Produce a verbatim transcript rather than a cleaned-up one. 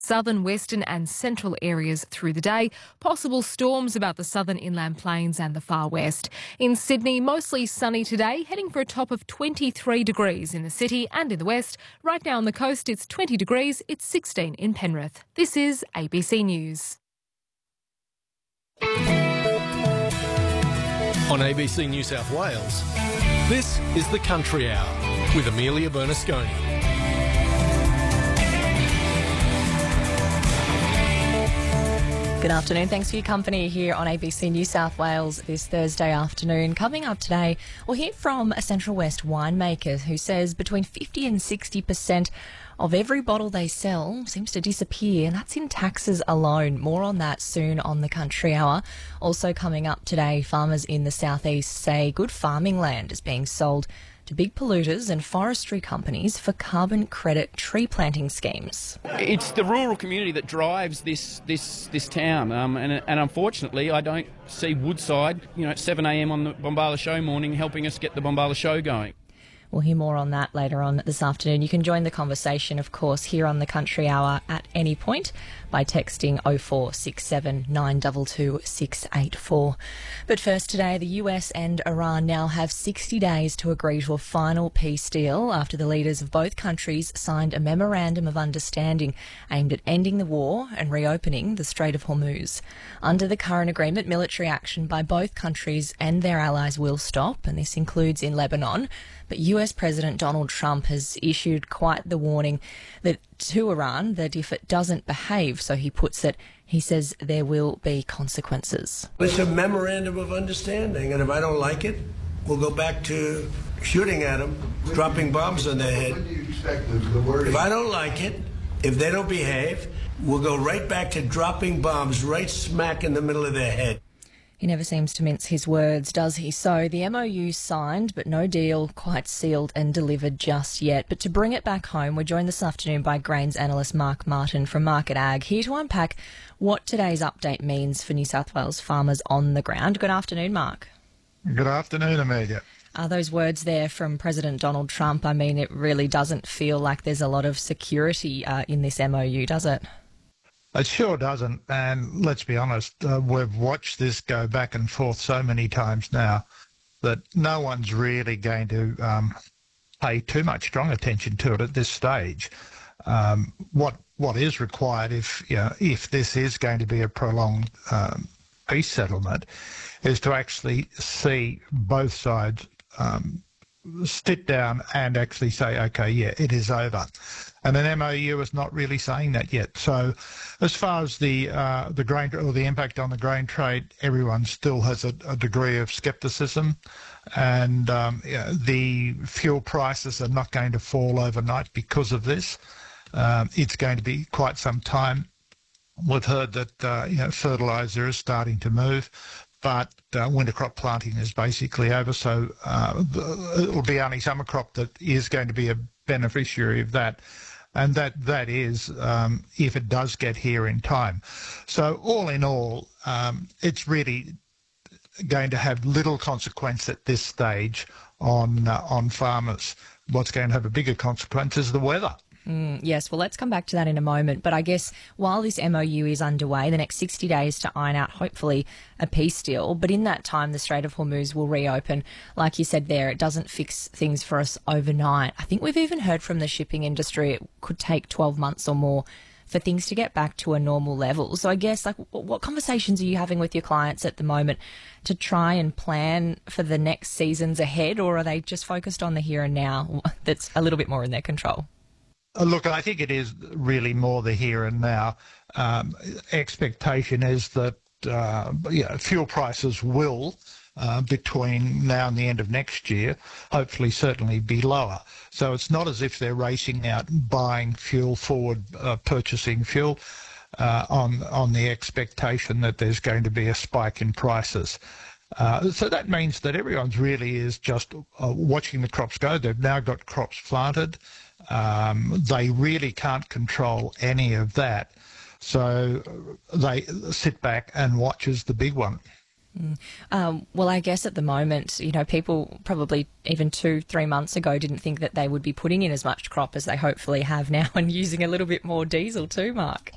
Southern, western and central areas through the day. Possible storms about the southern inland plains and the far west. In Sydney, mostly sunny today, heading for a top of twenty-three degrees in the city and in the west. Right now on the coast, it's twenty degrees, it's sixteen in Penrith. This is A B C News. On A B C New South Wales, this is the Country Hour with Amelia Bernasconi. Good afternoon. Thanks for your company here on A B C New South Wales this Thursday afternoon. Coming up today, we'll hear from a Central West winemaker who says between fifty and sixty percent of every bottle they sell seems to disappear, and that's in taxes alone. More on that soon on the Country Hour. Also coming up today, farmers in the southeast say good farming land is being sold to big polluters and forestry companies for carbon credit tree planting schemes. It's the rural community that drives this this this town, um, and and unfortunately, I don't see Woodside, you know, at seven a m on the Bombala Show morning, helping us get the Bombala Show going. We'll hear more on that later on this afternoon. You can join the conversation, of course, here on the Country Hour at any point by texting oh four six seven, nine two two, six eight four. But first today, the U S and Iran now have sixty days to agree to a final peace deal after the leaders of both countries signed a memorandum of understanding aimed at ending the war and reopening the Strait of Hormuz. Under the current agreement, military action by both countries and their allies will stop, and this includes in Lebanon. But U S President Donald Trump has issued quite the warning that to Iran that if it doesn't behave, so he puts it, he says there will be consequences. It's a memorandum of understanding, and if I don't like it, we'll go back to shooting at them, dropping bombs on their head. If I don't like it, if they don't behave, we'll go right back to dropping bombs right smack in the middle of their head. He never seems to mince his words, does he? So the M O U signed, but no deal quite sealed and delivered just yet. But to bring it back home, we're joined this afternoon by grains analyst Mark Martin from Market Ag, here to unpack what today's update means for New South Wales farmers on the ground. Good afternoon, Mark. Good afternoon, Amelia. Are those words there from President Donald Trump? I mean, it really doesn't feel like there's a lot of security uh, in this M O U, does it? It sure doesn't, and let's be honest, uh, we've watched this go back and forth so many times now that no one's really going to um, pay too much strong attention to it at this stage. Um, what what is required, if you know, if this is going to be a prolonged um, peace settlement, is to actually see both sides um, sit down and actually say, okay, yeah, it is over. And an M O U is not really saying that yet. So as far as the uh, the grain or the impact on the grain trade, everyone still has a, a degree of scepticism, and um, yeah, the fuel prices are not going to fall overnight because of this. Um, it's going to be quite some time. We've heard that uh, you know, fertiliser is starting to move, but uh, winter crop planting is basically over, so uh, it'll be only summer crop that is going to be a beneficiary of that. And that that is um, if it does get here in time. So all in all, um, it's really going to have little consequence at this stage on uh, on farmers. What's going to have a bigger consequence is the weather. Mm, yes, well, let's come back to that in a moment. But I guess while this M O U is underway, the next sixty days to iron out, hopefully, a peace deal. But in that time, the Strait of Hormuz will reopen. Like you said there, it doesn't fix things for us overnight. I think we've even heard from the shipping industry it could take twelve months or more for things to get back to a normal level. So I guess, like, what conversations are you having with your clients at the moment to try and plan for the next seasons ahead? Or are they just focused on the here and now that's a little bit more in their control? Look, I think it is really more the here and now. Um, expectation is that uh, you know, fuel prices will, uh, between now and the end of next year, hopefully certainly be lower. So it's not as if they're racing out buying fuel forward, uh, purchasing fuel uh, on on the expectation that there's going to be a spike in prices. Uh, so that means that everyone's really is just uh, watching the crops go. They've now got crops planted. Um, they really can't control any of that. So they sit back and watch as the big one. Mm. Um, well, I guess at the moment, you know, people probably even two, three months ago didn't think that they would be putting in as much crop as they hopefully have now and using a little bit more diesel too, Mark.